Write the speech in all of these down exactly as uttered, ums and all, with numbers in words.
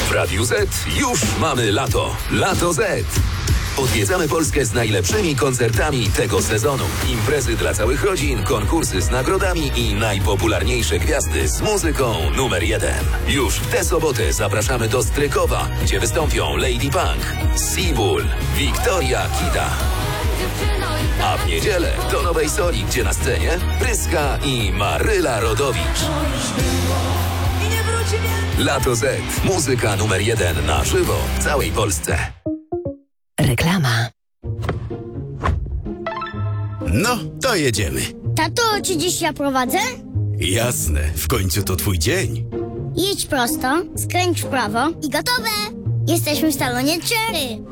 W Radiu Z już mamy lato. Lato Z. Odwiedzamy Polskę z najlepszymi koncertami tego sezonu. Imprezy dla całych rodzin, konkursy z nagrodami i najpopularniejsze gwiazdy z muzyką numer jeden. Już w tę sobotę zapraszamy do Strykowa, gdzie wystąpią Lady Punk, Seabull, Wiktoria Kita. A w niedzielę do Nowej Soli, gdzie na scenie Pryska i Maryla Rodowicz. Lato Z. Muzyka numer jeden na żywo w całej Polsce. Reklama. No, to jedziemy. Tato, czy dziś ja prowadzę? Jasne, w końcu to twój dzień. Jedź prosto, skręć w prawo i gotowe! Jesteśmy w salonie Cherry.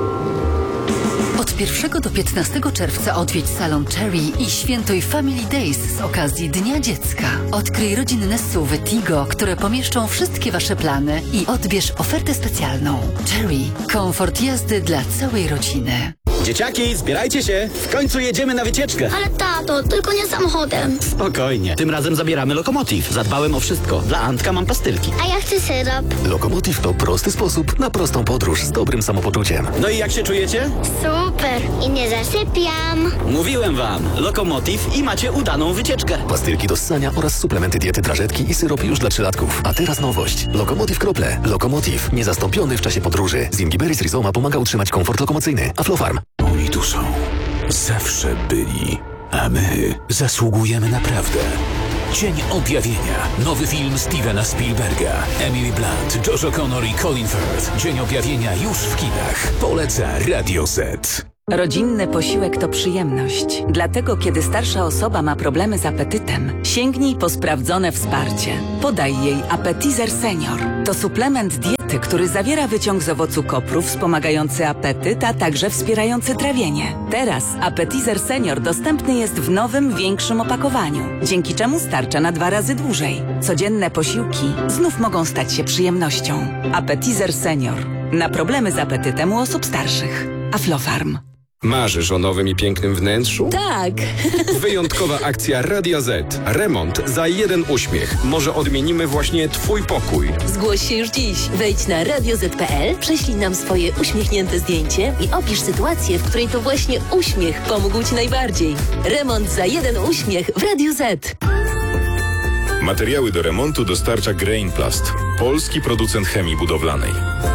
Od pierwszego do piętnastego czerwca odwiedź salon Cherry i świętuj Family Days z okazji Dnia Dziecka. Odkryj rodzinne S U V-y Tigo, które pomieszczą wszystkie Wasze plany i odbierz ofertę specjalną. Cherry. Komfort jazdy dla całej rodziny. Dzieciaki, zbierajcie się! W końcu jedziemy na wycieczkę! Ale tato, tylko nie samochodem. Spokojnie. Tym razem zabieramy Lokomotiv. Zadbałem o wszystko. Dla Antka mam pastylki. A ja chcę syrop. Lokomotiv to prosty sposób na prostą podróż z dobrym samopoczuciem. No i jak się czujecie? Super. I nie zasypiam. Mówiłem wam. Lokomotiv i macie udaną wycieczkę. Pastylki do ssania oraz suplementy diety drażetki i syrop już dla trzylatków. A teraz nowość. Lokomotiv Krople. Lokomotiv. Niezastąpiony w czasie podróży. Zingiberis rhizoma pomaga utrzymać komfort lokomocyjny. Aflofarm. Oni tu są. Zawsze byli. A my zasługujemy na prawdę. Cień Objawienia. Nowy film Stevena Spielberga. Emily Blunt, Josh O'Connor i Colin Firth. Dzień Objawienia już w kinach. Poleca Radio Z. Rodzinny posiłek to przyjemność. Dlatego, kiedy starsza osoba ma problemy z apetytem, sięgnij po sprawdzone wsparcie. Podaj jej Appetizer Senior. To suplement diety, który zawiera wyciąg z owocu kopru wspomagający apetyt, a także wspierający trawienie. Teraz Appetizer Senior dostępny jest w nowym, większym opakowaniu, dzięki czemu starcza na dwa razy dłużej. Codzienne posiłki znów mogą stać się przyjemnością. Appetizer Senior. Na problemy z apetytem u osób starszych. Aflofarm. Marzysz o nowym i pięknym wnętrzu? Tak. Wyjątkowa akcja Radia Z. Remont za jeden uśmiech. Może odmienimy właśnie Twój pokój. Zgłoś się już dziś. Wejdź na radio zet kropka pe el, prześlij nam swoje uśmiechnięte zdjęcie i opisz sytuację, w której to właśnie uśmiech pomógł Ci najbardziej. Remont za jeden uśmiech w Radiu Z. Materiały do remontu dostarcza Grainplast. Polski producent chemii budowlanej.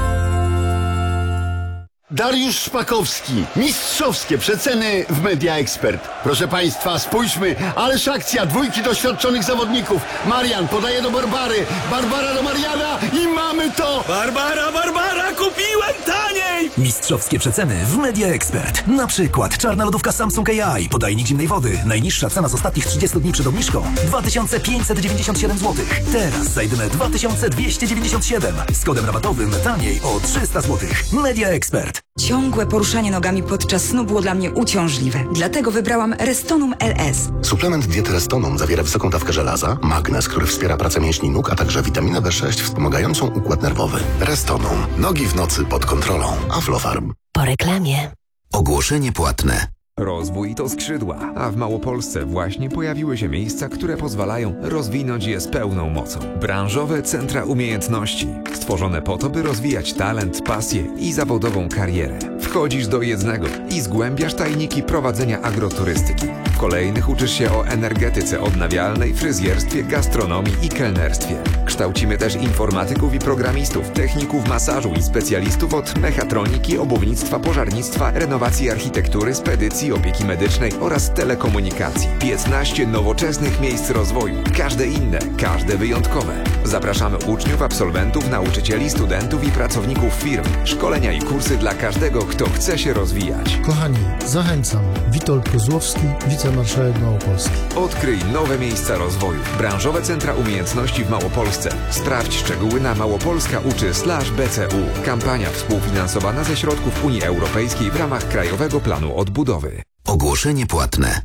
Dariusz Szpakowski. Mistrzowskie przeceny w Media Expert. Proszę Państwa, spójrzmy. Ależ akcja. Dwójki doświadczonych zawodników. Marian podaje do Barbary. Barbara do Mariana i mamy to! Barbara, Barbara, kupiłem taniej! Mistrzowskie przeceny w Media Expert. Na przykład czarna lodówka Samsung A I. Podajnik zimnej wody. Najniższa cena z ostatnich trzydziestu dni przed obniżką. dwa tysiące pięćset dziewięćdziesiąt siedem złotych. Teraz za jedyne dwa tysiące dwieście dziewięćdziesiąt siedem. Z kodem rabatowym taniej o trzysta złotych. Media Expert. Ciągłe poruszanie nogami podczas snu było dla mnie uciążliwe. Dlatego wybrałam Restonum L S. Suplement diety Restonum zawiera wysoką dawkę żelaza, magnez, który wspiera pracę mięśni nóg, a także witaminę B sześć wspomagającą układ nerwowy. Restonum. Nogi w nocy pod kontrolą. Aflofarm. Po reklamie. Ogłoszenie płatne. Rozwój to skrzydła, a w Małopolsce właśnie pojawiły się miejsca, które pozwalają rozwinąć je z pełną mocą. Branżowe centra umiejętności, stworzone po to, by rozwijać talent, pasję i zawodową karierę. Wchodzisz do jednego i zgłębiasz tajniki prowadzenia agroturystyki. W kolejnych uczysz się o energetyce odnawialnej, fryzjerstwie, gastronomii i kelnerstwie. Kształcimy też informatyków i programistów, techników masażu i specjalistów od mechatroniki, obuwnictwa, pożarnictwa, renowacji architektury, spedycji, opieki medycznej oraz telekomunikacji. piętnaście nowoczesnych miejsc rozwoju. Każde inne, każde wyjątkowe. Zapraszamy uczniów, absolwentów, nauczycieli, studentów i pracowników firm. Szkolenia i kursy dla każdego, kto chce się rozwijać. Kochani, zachęcam. Witold Kozłowski, wicemarszałek Małopolski. Odkryj nowe miejsca rozwoju. Branżowe centra umiejętności w Małopolsce. Sprawdź szczegóły na małopolska uczy slash B C U. Kampania współfinansowana ze środków Unii Europejskiej w ramach Krajowego Planu Odbudowy. Ogłoszenie płatne.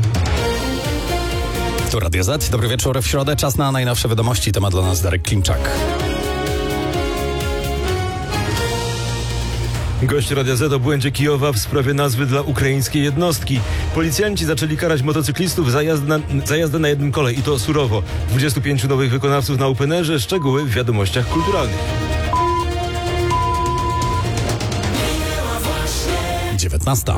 Tu Radio Z. Dobry wieczór. W środę czas na najnowsze wiadomości. Temat dla nas Darek Klimczak. Gość Radia Z o błędzie Kijowa w sprawie nazwy dla ukraińskiej jednostki. Policjanci zaczęli karać motocyklistów za jazdę na, za jazdę na jednym kole i to surowo. dwudziestu pięciu nowych wykonawców na Openerze. Szczegóły w wiadomościach kulturalnych. dziewiętnasta.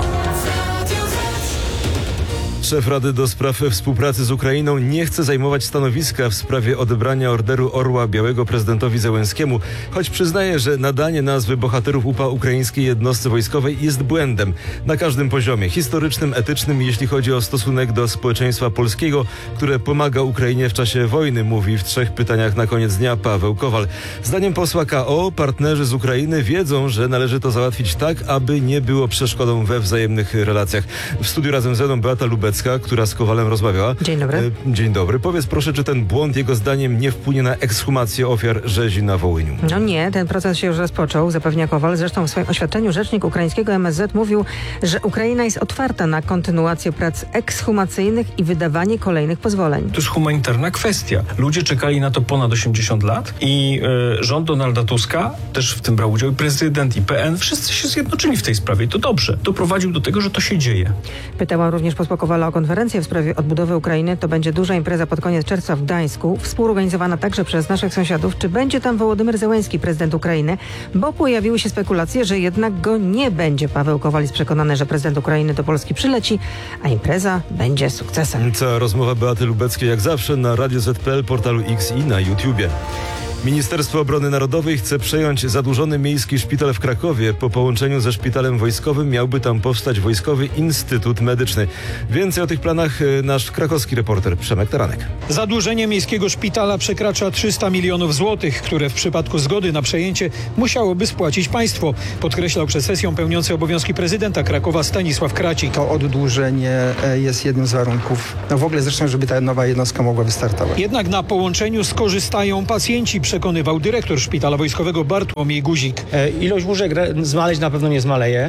Szef Rady do Spraw Współpracy z Ukrainą nie chce zajmować stanowiska w sprawie odebrania Orderu Orła Białego prezydentowi Zełenskiemu, choć przyznaje, że nadanie nazwy bohaterów U P A ukraińskiej jednostce wojskowej jest błędem na każdym poziomie, historycznym, etycznym, jeśli chodzi o stosunek do społeczeństwa polskiego, które pomaga Ukrainie w czasie wojny, mówi w trzech pytaniach na koniec dnia Paweł Kowal. Zdaniem posła K O partnerzy z Ukrainy wiedzą, że należy to załatwić tak, aby nie było przeszkodą we wzajemnych relacjach. W studiu razem ze mną Beata Lubecka, która z Kowalem rozmawiała. Dzień dobry. Dzień dobry. Powiedz proszę, czy ten błąd jego zdaniem nie wpłynie na ekshumację ofiar rzezi na Wołyniu? No nie, ten proces się już rozpoczął, zapewnia Kowal. Zresztą w swoim oświadczeniu rzecznik ukraińskiego M S Z mówił, że Ukraina jest otwarta na kontynuację prac ekshumacyjnych i wydawanie kolejnych pozwoleń. To jest humanitarna kwestia. Ludzie czekali na to ponad osiemdziesiąt lat i y, rząd Donalda Tuska też w tym brał udział, i prezydent, i P N. Wszyscy się zjednoczyli w tej sprawie. To dobrze. Doprowadził do tego, że to się dzieje. Pytałam również posła Kowala o konferencję w sprawie odbudowy Ukrainy. To będzie duża impreza pod koniec czerwca w Gdańsku, współorganizowana także przez naszych sąsiadów. Czy będzie tam Wołodymyr Zełenski, prezydent Ukrainy? Bo pojawiły się spekulacje, że jednak go nie będzie. Paweł Kowal jest przekonany, że prezydent Ukrainy do Polski przyleci, a impreza będzie sukcesem. Cała rozmowa Beaty Lubeckiej jak zawsze na Radio Z P L, portalu X i na YouTubie. Ministerstwo Obrony Narodowej chce przejąć zadłużony miejski szpital w Krakowie. Po połączeniu ze szpitalem wojskowym miałby tam powstać Wojskowy Instytut Medyczny. Więcej o tych planach nasz krakowski reporter Przemek Taranek. Zadłużenie miejskiego szpitala przekracza trzysta milionów złotych, które w przypadku zgody na przejęcie musiałoby spłacić państwo, podkreślał przed sesją pełniący obowiązki prezydenta Krakowa Stanisław Kracik. To oddłużenie jest jednym z warunków, no w ogóle zresztą, żeby ta nowa jednostka mogła wystartować. Jednak na połączeniu skorzystają pacjenci, przekonywał dyrektor szpitala wojskowego Bartłomiej Guzik. E, ilość łóżek zmaleć na pewno nie zmaleje.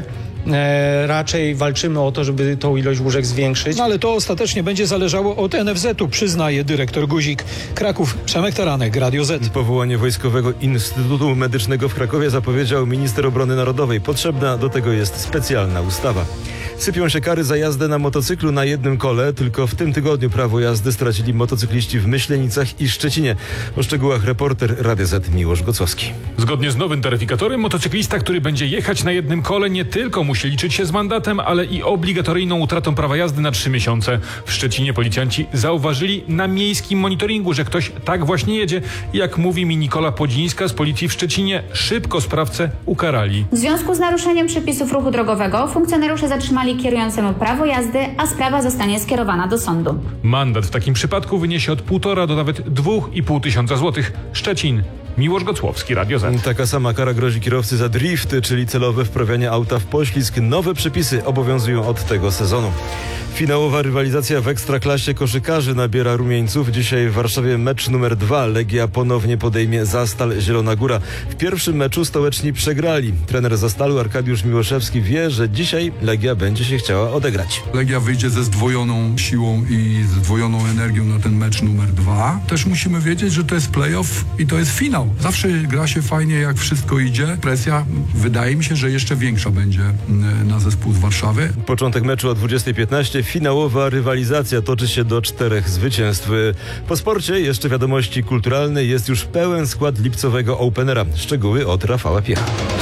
E, raczej walczymy o to, żeby tą ilość łóżek zwiększyć. No ale to ostatecznie będzie zależało od N F Z-u, przyznaje dyrektor Guzik. Kraków, Przemek Taranek, Radio Z. Powołanie Wojskowego Instytutu Medycznego w Krakowie zapowiedział minister obrony narodowej. Potrzebna do tego jest specjalna ustawa. Sypią się kary za jazdę na motocyklu na jednym kole. Tylko w tym tygodniu prawo jazdy stracili motocykliści w Myślenicach i Szczecinie. O szczegółach reporter Radia Z Miłosz Gocłowski. Zgodnie z nowym taryfikatorem motocyklista, który będzie jechać na jednym kole, nie tylko musi liczyć się z mandatem, ale i obligatoryjną utratą prawa jazdy na trzy miesiące. W Szczecinie policjanci zauważyli na miejskim monitoringu, że ktoś tak właśnie jedzie. Jak mówi mi Nikola Podzińska z policji w Szczecinie, szybko sprawcę ukarali. W związku z naruszeniem przepisów ruchu drogowego funkcjonariusze zatrzymali kierującemu prawo jazdy, a sprawa zostanie skierowana do sądu. Mandat w takim przypadku wyniesie od półtora do nawet dwóch i pół tysiąca złotych. Szczecin. Miłosz Gocłowski, Radio Z. Taka sama kara grozi kierowcy za drift, czyli celowe wprawianie auta w poślizg. Nowe przepisy obowiązują od tego sezonu. Finałowa rywalizacja w Ekstraklasie koszykarzy nabiera rumieńców. Dzisiaj w Warszawie mecz numer dwa. Legia ponownie podejmie Zastal Zielona Góra. W pierwszym meczu stołeczni przegrali. Trener Zastalu Arkadiusz Miłoszewski wie, że dzisiaj Legia będzie się chciała odegrać. Legia wyjdzie ze zdwojoną siłą i zdwojoną energią na ten mecz numer dwa. Też musimy wiedzieć, że to jest playoff i to jest finał. Zawsze gra się fajnie, jak wszystko idzie. Presja, wydaje mi się, że jeszcze większa będzie na zespół z Warszawy. Początek meczu o dwudziestej piętnaście. Finałowa rywalizacja toczy się do czterech zwycięstw. Po sporcie jeszcze wiadomości kulturalne. Jest już pełen skład lipcowego Openera. Szczegóły od Rafała Piecha.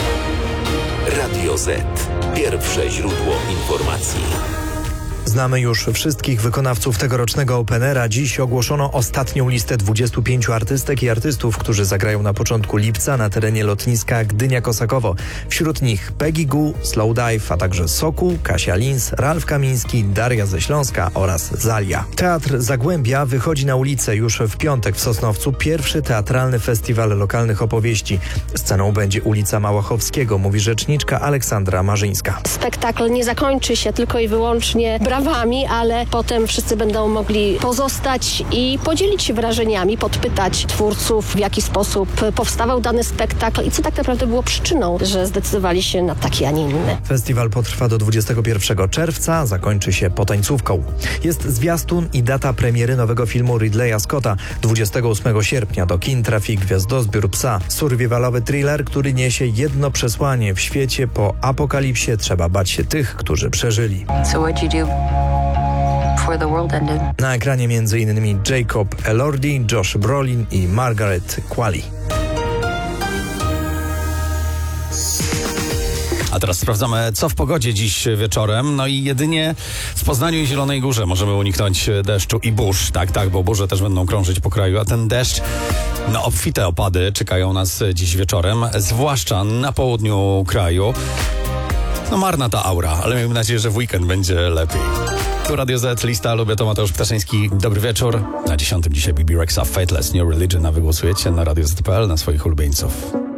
Radio Z. Pierwsze źródło informacji. Znamy już wszystkich wykonawców tegorocznego Openera. Dziś ogłoszono ostatnią listę dwudziestu pięciu artystek i artystów, którzy zagrają na początku lipca na terenie lotniska Gdynia-Kosakowo. Wśród nich Peggy Goo, Slowdive, a także Sokół, Kasia Lins, Ralf Kamiński, Daria ze Śląska oraz Zalia. Teatr Zagłębia wychodzi na ulicę już w piątek w Sosnowcu. Pierwszy teatralny festiwal lokalnych opowieści. Sceną będzie ulica Małachowskiego, mówi rzeczniczka Aleksandra Marzyńska. Spektakl nie zakończy się tylko i wyłącznie brawami, ale potem wszyscy będą mogli pozostać i podzielić się wrażeniami, podpytać twórców, w jaki sposób powstawał dany spektakl i co tak naprawdę było przyczyną, że zdecydowali się na taki, a nie inny. Festiwal potrwa do dwudziestego pierwszego czerwca, zakończy się potańcówką. Jest zwiastun i data premiery nowego filmu Ridleya Scotta. dwudziestego ósmego sierpnia do kin trafi Gwiazdozbiór psa. Survivalowy thriller, który niesie jedno przesłanie. W świecie po apokalipsie trzeba bać się tych, którzy przeżyli. So what'd you do before the world ended? Na ekranie między innymi Jacob Elordi, Josh Brolin i Margaret Qualley. A teraz sprawdzamy, co w pogodzie dziś wieczorem. No i jedynie w Poznaniu i Zielonej Górze możemy uniknąć deszczu i burz. Tak, tak, bo burze też będą krążyć po kraju, a ten deszcz, no obfite opady czekają nas dziś wieczorem, zwłaszcza na południu kraju. No marna ta aura, ale miejmy nadzieję, że w weekend będzie lepiej. Tu Radio Z, lista, lubię to Mateusz Ptaszyński. Dobry wieczór. Na dziesiątym dzisiaj B B Rexa, Fateless, New Religion, a wy głosujecie na radio Z kropka p l na swoich ulubieńców.